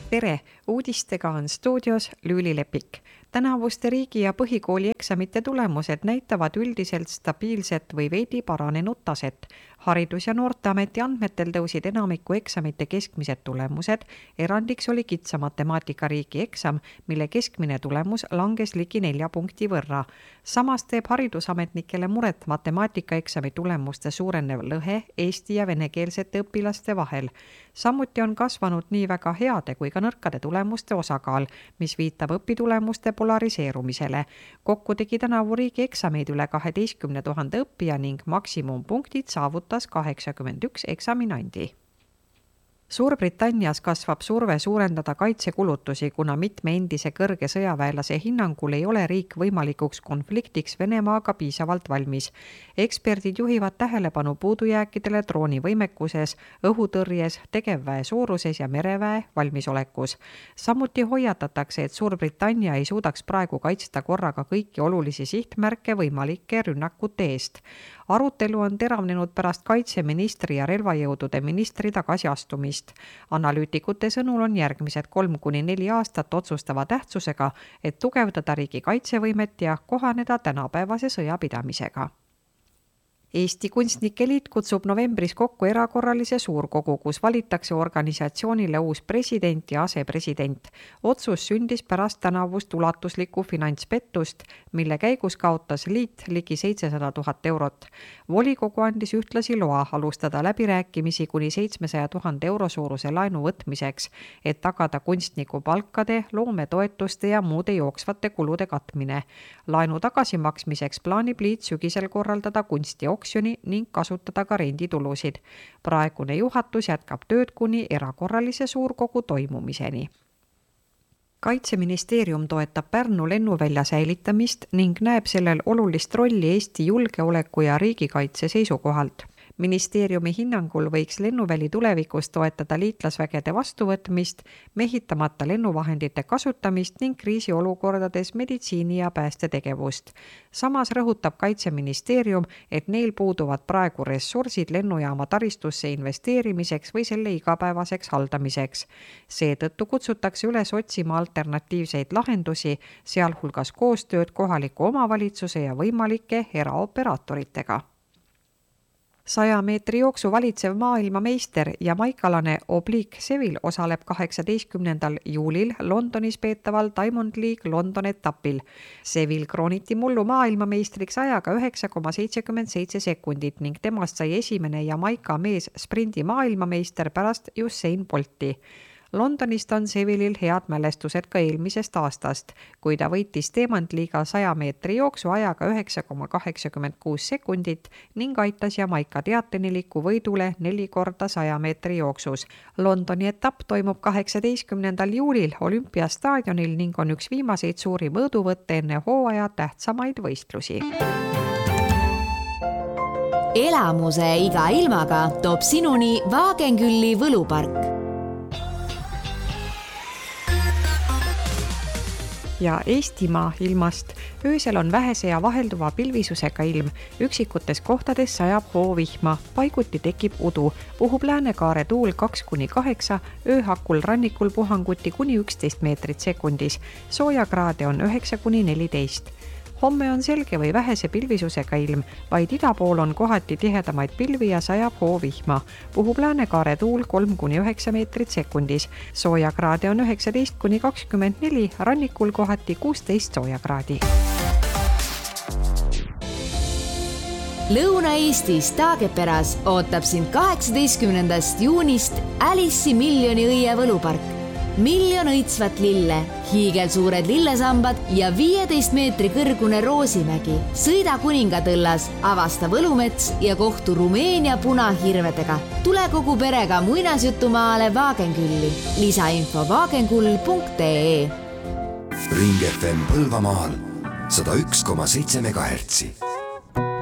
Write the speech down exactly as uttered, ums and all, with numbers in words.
Tere! Uudistega on stuudios Lüüli Lepik. Tänavuste riigi- ja põhikooli eksamite tulemused näitavad üldiselt stabiilset või veidi paranenud taset. Haridus- ja Noorteameti andmetel tõusid enamiku eksamite keskmised tulemused. Erandiks oli kitsa matemaatika riigi eksam, mille keskmine tulemus langes ligi nelja punkti võrra. Samas teeb haridusametnikele muret matemaatikaeksami tulemuste suurenev lõhe eesti- ja venekeelsete õpilaste vahel. Samuti on kasvanud nii väga heade kui ka nõrkade tulemuste osakaal, mis viitab õpitulemuste polariseerumisele. Kokku tegi tänavu riigi eksameid üle kaheteistkümne tuhande õppija ning maksimumpunktid saavutas kaheksakümmend üks eksaminandi. Suurbritannias kasvab surve suurendada kaitsekulutusi, kuna mitme endise kõrge sõjaväelase hinnangul ei ole riik võimalikuks konfliktiks Venemaaga piisavalt valmis. Eksperdid juhivad tähelepanu puudujääkidele droonivõimekuses, õhutõrjes, tegevväe suuruses ja mereväe valmisolekus. Samuti hoiatatakse, et Suurbritannia ei suudaks praegu kaitsta korraga kõiki olulisi sihtmärke võimalike rünnakute eest. Arutelu on teravnenud pärast kaitseministri ja relvajõudude ministri tagasiastumist. Analüütikute sõnul on järgmised kolm kuni neli aastat otsustava tähtsusega, et tugevdada riigi kaitsevõimet ja kohaneda tänapäevase sõjapidamisega. Eesti Kunstnike Liit kutsub novembris kokku erakorralise suurkogu, kus valitakse organisatsioonile uus president ja asepresident. Otsus sündis pärast tänavust ulatuslikku finantspettust, mille käigus kaotas liit ligi seitsesada tuhat eurot. Volikogu andis ühtlasi loa alustada läbirääkimisi kuni seitsmesaja tuhande euro suuruse laenu võtmiseks, et tagada kunstniku palkade, loometoetuste ja muude jooksvate kulude katmine. Laenu tagasimaksmiseks plaanib liit sügisel korraldada kunsti oksjoni ning kasutada ka renditulusid. Praegune juhatus jätkab tööd kuni erakorralise suurkogu toimumiseni. Kaitseministeerium toetab Pärnu lennuvälja säilitamist ning näeb sellel olulist rolli Eesti julgeoleku ja riigikaitse seisukohalt. Ministeeriumi hinnangul võiks lennuväli tulevikus toetada liitlasvägede vastuvõtmist, mehitamata lennuvahendite kasutamist ning kriisiolukordades meditsiini- ja päästetegevust. Samas rõhutab Kaitseministeerium, et neil puuduvad praegu ressursid lennujaama taristusse investeerimiseks või selle igapäevaseks haldamiseks. Seetõttu kutsutakse üles otsima alternatiivseid lahendusi, sealhulgas koostööd kohaliku omavalitsuse ja võimalike eraoperaatoritega. Saja meetri jooksu valitsev maailmameister ja maikalane Oblique Seville osaleb kaheksateistkümnendal juulil Londonis peetaval Diamond League London etapil. Seville krooniti mullu maailmameistriks ajaga üheksa koma seitsekümmend seitse sekundit ning temast sai esimene Jamaika mees sprindi maailmameister pärast Usain Bolti. Londonist on Sevillil head mälestused ka eelmisest aastast, kui ta võitis Diamond-liiga saja meetri jooksu ajaga üheksa koma kaheksakümmend kuus sekundit ning aitas Jamaika teateniliku võidule neli korda saja meetri jooksus. Londoni etapp toimub kaheksateistkümnendal juulil Olümpiastaadionil ning on üks viimaseid suuri mõõduvõtte enne hooaja tähtsamaid võistlusi. Elamuse iga ilmaga toob sinuni Wagenkülli võlupark. Ja Eestimaa ilmast. Öösel on vähese ja vahelduva pilvisusega ilm. Üksikutes kohtades sajab hoovihma, paiguti tekib udu. Puhub läänekaare tuul kaks kuni kaheksa, ööhakul rannikul puhanguti kuni üksteist meetrit sekundis. Soojakraade on üheksa kuni neliteist. Homme on selge või vähese pilvisusega ilm, vaid ida pool on kohati tihedamaid pilvi ja sajab hoovihma. Puhub läänekaare tuul kolm kuni üheksa meetrit sekundis. Soojakraade on üheksateist kuni kakskümmend neli, rannikul kohati kuusteist soojakraadi. Lõuna-Eestis Taageperas ootab sind kaheksateistkümnendast juunist Alice'i miljoni õie võlupark. Miljon õitsvat lille, hiigelsuured lillesambad ja viieteist meetri kõrgune Roosimägi. Sõida Kuningatõllas, avasta Võlumets ja kohtu Rumeenia punahirvedega. Tule kogu perega muinasjutumaale Wagenkülli. Lisainfo wagenkull punkt ee. Ring F M Põlvamaal sada üks koma seitse megahertsi.